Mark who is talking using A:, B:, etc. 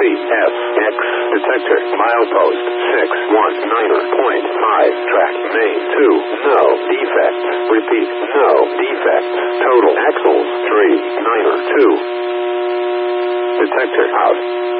A: CFX. Detector. Milepost 619.5. Track main 2. No defects. Repeat. No defects. Total axles 392. Detector out.